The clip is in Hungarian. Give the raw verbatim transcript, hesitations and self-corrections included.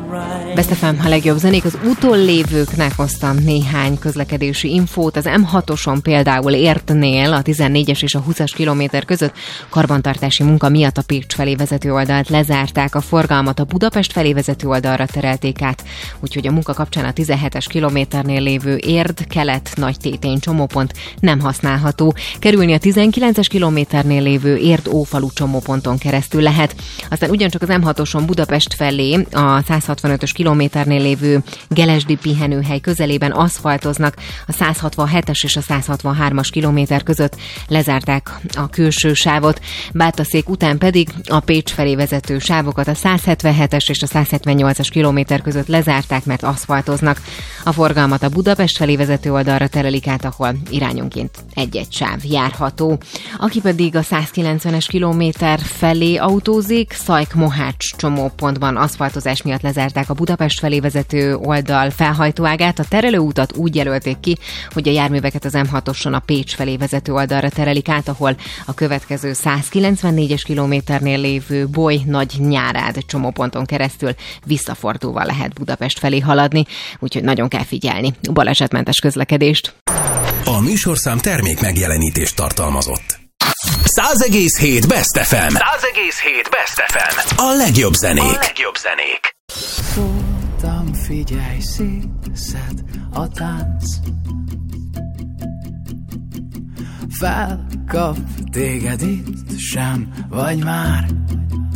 Best ef em, a legjobb zenék. Az úton lévőknek hoztam néhány közlekedési infót. Az em hatoson például Értnél a tizennégyes és a húszas kilométer között karbantartási munka miatt a Pécs felé vezető oldalt lezárták, a forgalmat a Budapest felé vezető oldalra terelték át, úgyhogy a munka kapcsán a tizenhetes kilométernél lévő Érd-Kelet Nagytétény csomópont nem használható. Kerülni a tizenkilences kilométernél lévő Érd-Ófalu csomóponton keresztül lehet. Aztán ugyancsak az em hatoson Budapest felé a száz hatvanötös kilométernél lévő Gelesdi pihenőhely közelében aszfaltoznak, a száz hatvanhetes és a száz hatvanhármas kilométer között lezárták a külső sávot. Bátaszék után pedig a Pécs felé vezető sávokat a száz hetvenhetes és a száz hetvennyolcas kilométer között lezárták, mert aszfaltoznak. A forgalmat a Budapest felé vezető oldalra terelik át, ahol irányonként egy-egy sáv járható. Aki pedig a száz kilencvenes kilométer felé autózik, Szajk-Mohács csomópontban aszfaltozás miatt lezárták a Budapest felé vezető oldal felhajtóágát. A terelőutat úgy jelölték ki, hogy a járműveket az em hatoson a Pécs felé vezető oldalra terelik át, ahol a következő száz kilencvennégyes kilométernél lévő Boly-Nagy-Nyárád csomóponton keresztül visszafordulva lehet Budapest felé haladni, úgyhogy nagyon kell figyelni balesetmentes közlekedést. A műsorszám termék megjelenítést tartalmazott. száz egész hét Best ef em. száz egész hét Best ef em. A legjobb zenék. A legjobb zenék. Szóltam, figyelj, szétszed a tánc. Felkap téged itt, sem vagy már.